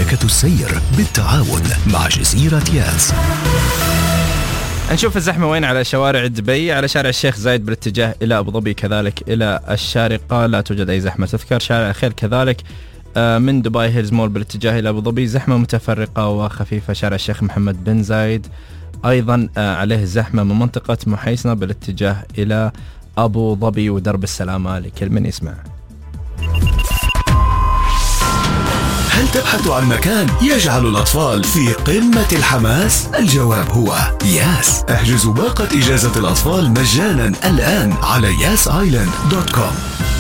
شبكة السير بالتعاون مع جزيرة ياس. نشوف الزحمة وين على شوارع دبي. على شارع الشيخ زايد بالاتجاه إلى أبو ظبي، كذلك إلى الشارقة لا توجد أي زحمة تذكر. شارع الخير كذلك من دبي هيلز مول بالاتجاه إلى أبو ظبي زحمة متفرقة وخفيفة. شارع الشيخ محمد بن زايد أيضا عليه زحمة من منطقة محيسنة بالاتجاه إلى أبو ظبي ودرب السلامة لكل من يسمع. هل تبحث عن مكان يجعل الأطفال في قمة الحماس؟ الجواب هو ياس. احجزوا باقة إجازة الأطفال مجانا الآن على yasisland.com.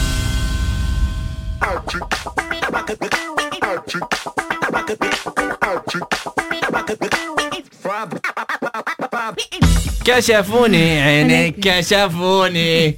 كشفوني عينيك كشفوني.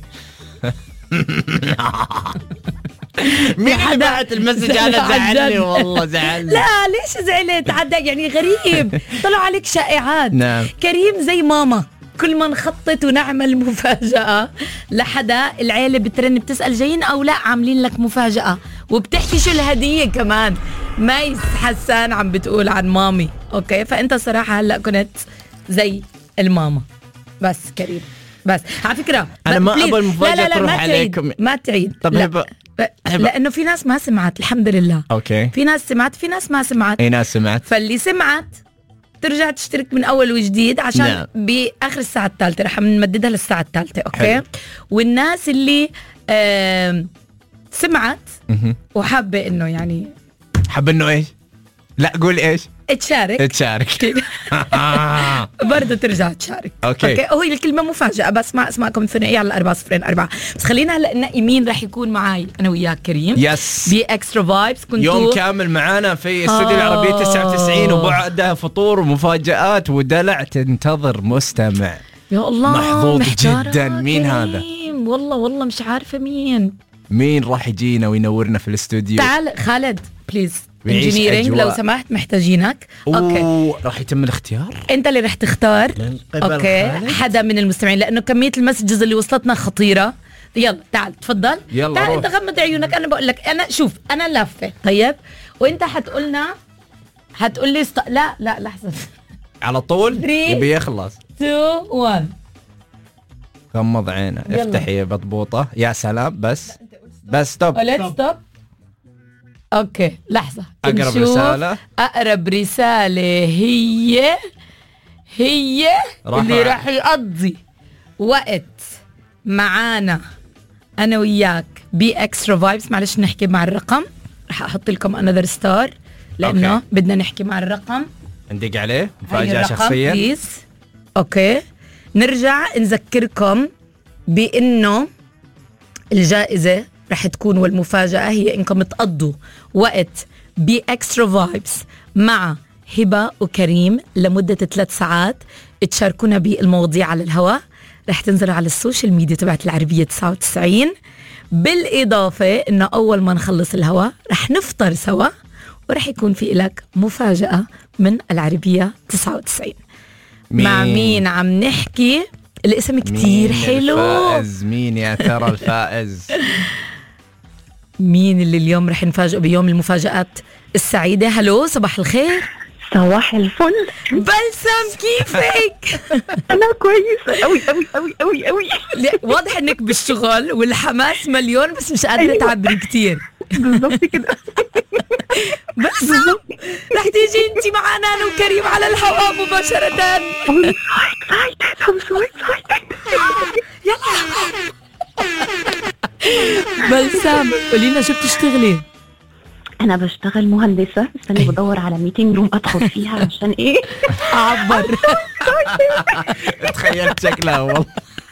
مين بعت المسج هذا؟ زعلني والله زعلني. لا ليش زعلت؟ عدا يعني غريب. طلعوا عليك شائعات. نعم. كريم زي ماما، كل ما نخطط ونعمل مفاجأة لحدا العيلة بترن بتسأل جايين أو لا، عاملين لك مفاجأة وبتحكي شو الهدية كمان. ميس حسان عم بتقول عن مامي. أوكي، فأنت صراحة هلأ كنت زي الماما. بس كريم بس على فكرة أنا ما أبغى المفاجأة تروح عليكم. ما تعيد. طب لأنه في ناس ما سمعت الحمد لله. أوكي. في ناس سمعت، في ناس ما سمعت. أي ناس سمعت؟ فاللي سمعت ترجع تشترك من أول وجديد عشان نعم. بآخر الساعة الثالثة رح نمددها للساعة الثالثة. أوكي حلو. والناس اللي سمعت وحابة إنه يعني حب إنه إيش؟ لا قول إيش؟ تشارك برضه ترجع تشارك. أوكي. هو الكلمة مفاجأة بس مع اسماءكم الثنائية على 404. بس خلينا هلا ننقي مين رح يكون معاي أنا وياك كريم. يس. بإكسترا فايبس. كنتوا يوم كامل معانا في استوديو العربية 99 وبعدها فطور ومفاجآت ودلع تنتظر مستمع. يا الله محظوظ جدا. مين كريم. هذا؟ والله مش عارفة مين راح يجينا وينورنا في الاستوديو. تعال خالد بليز. بيعيش انجينيرينج أجواء. لو سمحت محتاجينك. اوكي راح يتم الاختيار. انت اللي رح تختار. اوكي خالد. حدا من المستمعين لانه كمية المسجز اللي وصلتنا خطيرة. يلا تعال تفضل. يلا تعال روح. انت غمض عيونك. انا بقول لك انا شوف انا لافة طيب وانت هتقول لي لا لحظة. على طول 3 يبي يخلص. 2 1 غمض عينه. افتحي يا بطبوطة. يا سلام. بس ستوب. ستوب. اوكي لحظة. أقرب رسالة. أقرب رسالة هي اللي راح يقضي وقت معانا أنا وياك بإكسترا فايبس. معلش نحكي مع الرقم. راح أحط لكم another star لأنه أوكي. بدنا نحكي مع الرقم. ندق عليه مفاجأة شخصية. بليز. أوكي نرجع نذكركم بأنه الجائزة رح تكون والمفاجأة هي إنكم تقضوا وقت بإكسترا فايبس مع هبة وكريم لمدة 3 ساعات. تشاركونا بالمواضيع على الهواء. رح تنزلوا على السوشيال ميديا تبعت العربية 99. بالإضافة إنه أول ما نخلص الهواء رح نفطر سوا ورح يكون في لك مفاجأة من العربية 99. مع مين عم نحكي؟ الاسم كتير حلو. الفائز مين يا ترى الفائز؟ مين اللي اليوم رح نفاجئ بيوم المفاجآت السعيدة؟ هلو صباح الخير. صباح الفل. بلسم كيفك؟ أنا كويسة أوي أوي أوي أوي أوي. واضح إنك بالشغل والحماس مليون بس مش قادرة تعبري كتير. بالضبط كده. بلسم رح تيجي انتي معنا أنا وكريم على الهواء مباشرة. I'm so excited. يلا بلسم قولي لنا شو بتشتغلي؟ أنا بشتغل مهندسة. استني بدور على ميتينج روم أدخل فيها عشان إيه أعبر. تخيلت شكلها والله.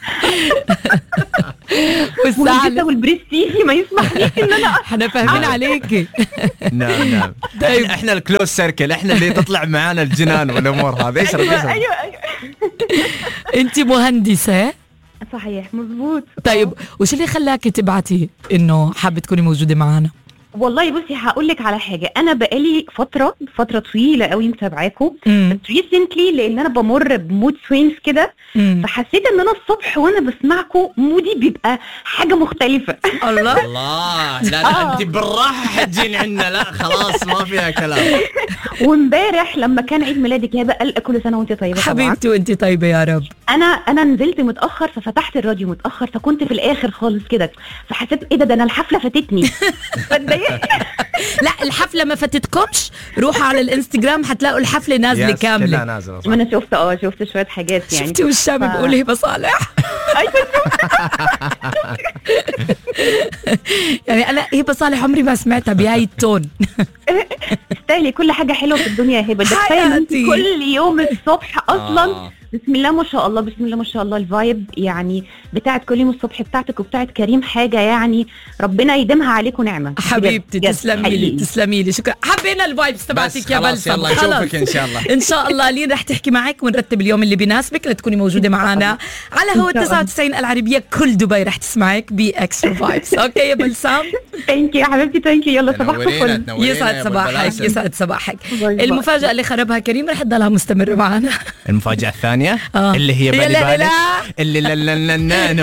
مهندسة والبريستيجي ما يسمحليش إن أنا احنا فاهمين عليكي. نعم. احنا الكلوز سيركل. احنا اللي تطلع معانا الجنان والأمور هذه. أيوة. انتي مهندسة؟ صحيح مزبوط. طيب وش اللي خلاكي تبعتي انه حابة تكوني موجودة معنا؟ والله بصي هقول لك على حاجه، انا بقالي فتره طويله قوي متابعاكم، مم. بس ريسنتلي لان انا بمر بمود سوينجز كده، مم. فحسيت ان انا الصبح وانا بسمعكم مودي بيبقى حاجه مختلفه. الله. الله، لا انت بالراحه حتجين عنا، لا خلاص ما فيها كلام. وامبارح لما كان عيد ميلادك يا بقى كل سنه وانت طيبه. حبيبتي وانت طيبه يا رب. انا نزلت متاخر ففتحت الراديو متاخر، فكنت في الاخر خالص كده، فحسيت ايه ده انا الحفله فاتتني. فاتضايقت. لا الحفله ما فاتتكمش، روحوا على الانستغرام هتلاقوا الحفله نازله كامله. كلها نازله. ما انا شفت شويه حاجات يعني. شفتي والشاب بيقول هبه صالح. يعني انا هبه صالح عمري ما سمعتها بهاي التون. تستاهلي كل حاجه حلوه في الدنيا يا هبه، ده كفايه إن انت كل يوم الصبح اصلا بسم الله ما شاء الله، بسم الله ما شاء الله، الفايب يعني بتاعت كل يوم الصبح بتاعتك وبتاعت كريم حاجه يعني ربنا يديمها عليكم نعمه. حبيبتي تسلمي لي شكرا. حبينا الفايبس تبعتك يا بلسم. يلا نشوفك ان شاء الله. ان شاء الله لين رح تحكي معك ونرتب اليوم اللي بيناسبك لتكوني موجوده معنا على هو 99 العربيه، كل دبي رح تسمعك باكسترا فايبس. اوكي يا بلسم، ثانك يو يا حبيبتي، ثانك يو. يلا صباحكم فل. يسعد صباحك، يسعد صباحك. المفاجاه اللي خربها كريم رح تضلها مستمره معنا. المفاجاه الثانيه اللي هي بالي بالك اللي لا